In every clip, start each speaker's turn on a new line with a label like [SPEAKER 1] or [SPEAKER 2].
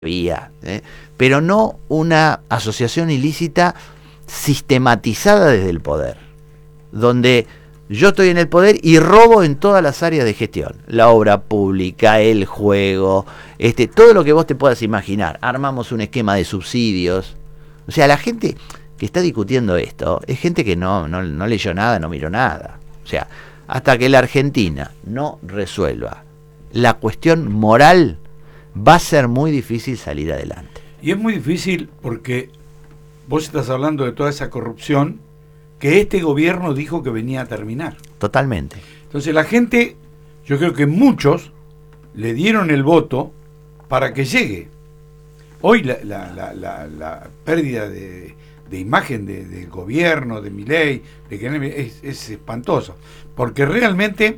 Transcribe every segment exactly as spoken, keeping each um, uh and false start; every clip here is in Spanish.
[SPEAKER 1] vía, ¿eh? Pero no una asociación ilícita sistematizada desde el poder, donde yo estoy en el poder y robo en todas las áreas de gestión, la obra pública, el juego, este, todo lo que vos te puedas imaginar. Armamos un esquema de subsidios. O sea, la gente que está discutiendo esto es gente que no, no, no leyó nada, no miró nada. O sea, hasta que la Argentina no resuelva la cuestión moral, va a ser muy difícil salir adelante.
[SPEAKER 2] Y es muy difícil porque vos estás hablando de toda esa corrupción que este gobierno dijo que venía a terminar.
[SPEAKER 1] Totalmente.
[SPEAKER 2] Entonces la gente, yo creo que muchos le dieron el voto para que llegue. Hoy la, la, la, la, la pérdida de, de imagen de, del gobierno, de Milei, de que es, es espantoso, porque realmente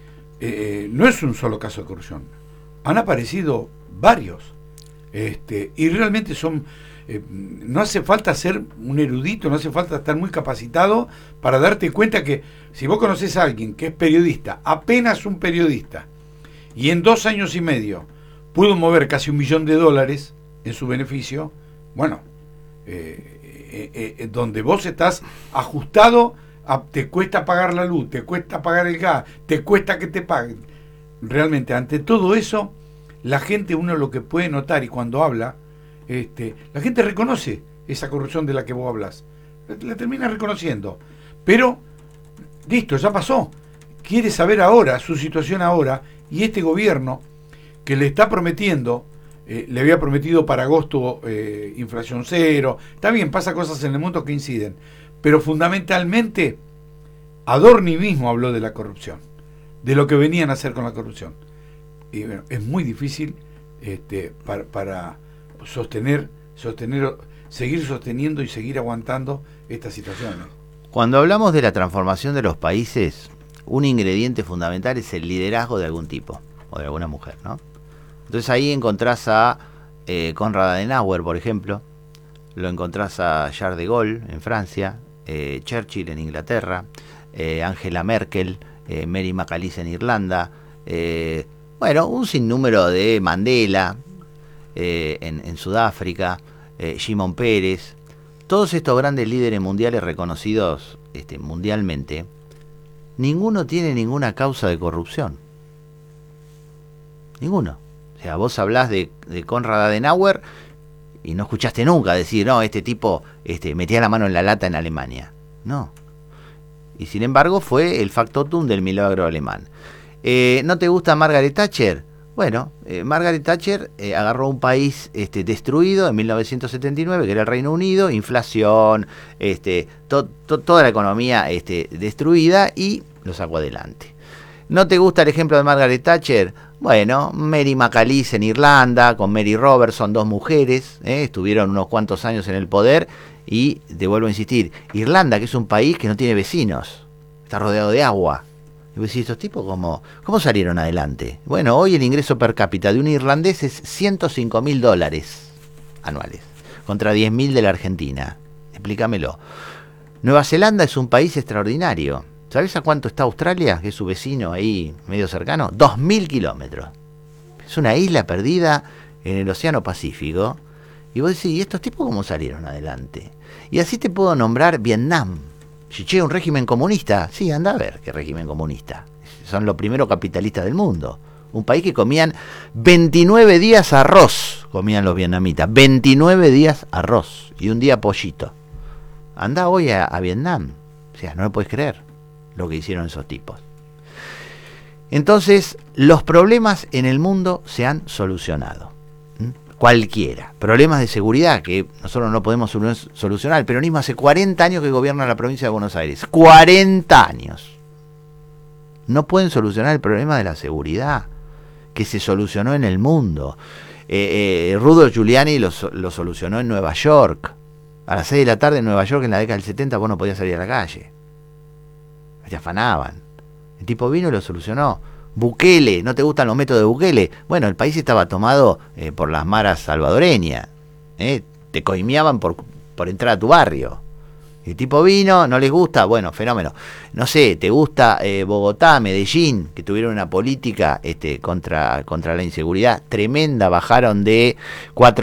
[SPEAKER 2] eh, no es un solo caso de corrupción. Han aparecido varios, este, y realmente son... Eh, no hace falta ser un erudito, no hace falta estar muy capacitado para darte cuenta que si vos conocés a alguien que es periodista, apenas un periodista, y en dos años y medio pudo mover casi un millón de dólares en su beneficio, bueno, eh, eh, eh, donde vos estás ajustado, a, te cuesta pagar la luz, te cuesta pagar el gas, te cuesta que te paguen. Realmente, ante todo eso, la gente, uno lo que puede notar, y cuando habla, Este, la gente reconoce esa corrupción de la que vos hablas, la, la termina reconociendo, pero listo, ya pasó, quiere saber ahora su situación ahora, y este gobierno que le está prometiendo, eh, le había prometido para agosto eh, inflación cero, está bien, pasa cosas en el mundo que inciden, pero fundamentalmente Adorni mismo habló de la corrupción, de lo que venían a hacer con la corrupción, y bueno, es muy difícil este, para, para sostener, sostener, seguir sosteniendo y seguir aguantando estas situaciones.
[SPEAKER 1] Cuando hablamos de la transformación de los países, un ingrediente fundamental es el liderazgo de algún tipo, o de alguna mujer, ¿no? Entonces ahí encontrás a eh, Konrad Adenauer, por ejemplo, lo encontrás a Charles de Gaulle en Francia, eh, Churchill en Inglaterra, eh, Angela Merkel, eh, Mary McAleese en Irlanda, eh, bueno, un sinnúmero de Mandela, Eh, en, en Sudáfrica, eh, Shimon Peres, todos estos grandes líderes mundiales reconocidos este, mundialmente, ninguno tiene ninguna causa de corrupción. Ninguno. O sea, vos hablás de, de Konrad Adenauer y no escuchaste nunca decir, no, este tipo este, metía la mano en la lata en Alemania. No. Y sin embargo fue el factotum del milagro alemán. Eh, ¿No te gusta Margaret Thatcher? Bueno, eh, Margaret Thatcher eh, agarró un país este, destruido en mil novecientos setenta y nueve, que era el Reino Unido, inflación, este, to, to, toda la economía este, destruida, y lo sacó adelante. ¿No te gusta el ejemplo de Margaret Thatcher? Bueno, Mary McAleese en Irlanda, con Mary Robertson, dos mujeres, eh, estuvieron unos cuantos años en el poder, y te vuelvo a insistir, Irlanda, que es un país que no tiene vecinos, está rodeado de agua. Y vos decís, ¿estos tipos cómo, cómo salieron adelante? Bueno, hoy el ingreso per cápita de un irlandés es ciento cinco mil dólares anuales, contra diez mil de la Argentina. Explícamelo. Nueva Zelanda es un país extraordinario. ¿Sabés a cuánto está Australia, que es su vecino ahí medio cercano? dos mil kilómetros. Es una isla perdida en el Océano Pacífico. Y vos decís, ¿y estos tipos cómo salieron adelante? Y así te puedo nombrar Vietnam. Si che, un régimen comunista, sí, anda a ver qué régimen comunista. Son los primeros capitalistas del mundo. Un país que comían veintinueve días arroz, comían los vietnamitas, veintinueve días arroz y un día pollito. Anda hoy a, a Vietnam, o sea, no lo puedes creer lo que hicieron esos tipos. Entonces, los problemas en el mundo se han solucionado. Cualquiera. Problemas de seguridad que nosotros no podemos solucionar. El peronismo hace cuarenta años que gobierna la provincia de Buenos Aires. cuarenta años. No pueden solucionar el problema de la seguridad que se solucionó en el mundo. Eh, eh, Rudolph Giuliani lo, lo solucionó en Nueva York. A las seis de la tarde en Nueva York, en la década del setenta, vos no podías salir a la calle. Te afanaban. El tipo vino y lo solucionó. Bukele, ¿no te gustan los métodos de Bukele? Bueno, el país estaba tomado eh, por las maras salvadoreñas. ¿eh? Te coimeaban por, por entrar a tu barrio. El tipo vino, no les gusta, bueno, fenómeno. No sé, ¿te gusta eh, Bogotá, Medellín, que tuvieron una política este, contra, contra la inseguridad tremenda? Bajaron de cuatro